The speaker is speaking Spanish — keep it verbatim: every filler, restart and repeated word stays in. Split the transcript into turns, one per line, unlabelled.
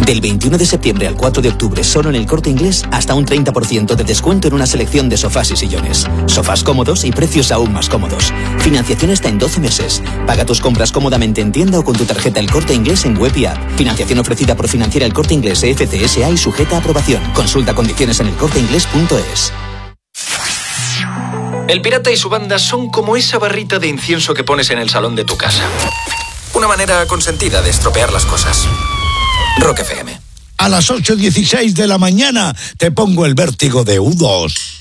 Del veintiuno de septiembre al cuatro de octubre, solo en El Corte Inglés, hasta un treinta por ciento de descuento en una selección de sofás y sillones. Sofás cómodos y precios aún más cómodos. Financiación hasta en doce meses. Paga tus compras cómodamente en tienda o con tu tarjeta El Corte Inglés en web y app. Financiación ofrecida por Financiera El Corte Inglés E F C S A y sujeta a aprobación. Consulta condiciones en el corte inglés punto es.
El Pirata y su banda son como esa barrita de incienso que pones en el salón de tu casa. Una manera consentida de estropear las cosas. Rock F M.
A las ocho y dieciséis de la mañana te pongo el vértigo de U dos.